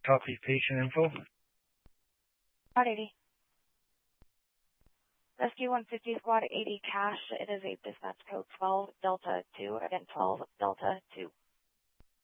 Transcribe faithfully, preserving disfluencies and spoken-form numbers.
Copy patient info. Squad eighty. Rescue one fifty, Squad eighty, cash. It is a dispatch code twelve Delta two, again twelve Delta two.